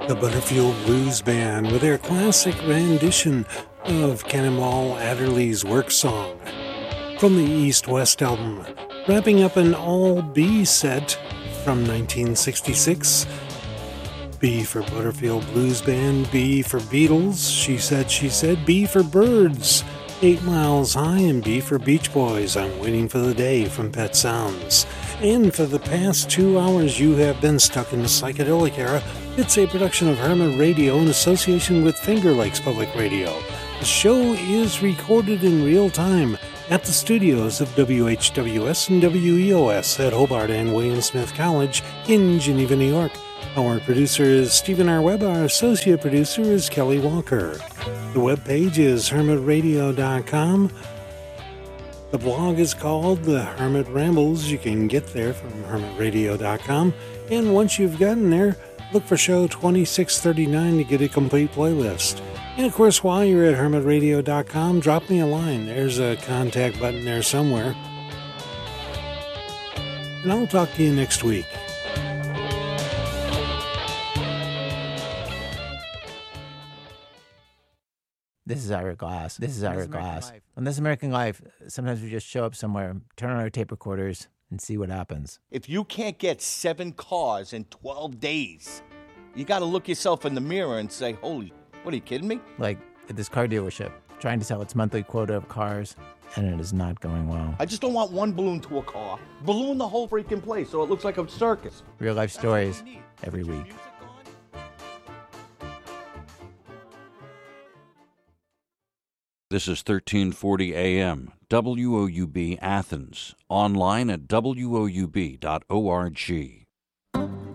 The Butterfield Blues Band with their classic rendition of Cannonball Adderley's work song from the East West album, wrapping up an all-B set from 1966. B for Butterfield Blues Band, B for Beatles, She Said, B for Birds, 8 Miles High, and B for Beach Boys, I'm Waiting for the Day from Pet Sounds. And for the past 2 hours you have been stuck in the psychedelic era. It's a production of Hermit Radio in association with Finger Lakes Public Radio. The show is recorded in real time at the studios of WHWS and WEOS at Hobart and William Smith College in Geneva, New York. Our producer is Stephen R. Webb. Our associate producer is Kelly Walker. The webpage is hermitradio.com. The blog is called The Hermit Rambles. You can get there from hermitradio.com. And once you've gotten there, look for show 2639 to get a complete playlist. And of course, while you're at hermitradio.com, drop me a line. There's a contact button there somewhere. And I'll talk to you next week. This is Ira Glass. On This American Life, sometimes we just show up somewhere, turn on our tape recorders, and see what happens. If you can't get 7 cars in 12 days, you got to look yourself in the mirror and say, holy, what are you kidding me? Like at this car dealership, trying to sell its monthly quota of cars, and it is not going well. I just don't want one balloon to a car. Balloon the whole freaking place so it looks like a circus. Real life stories every week. This is 1340 AM, WOUB Athens, online at woub.org.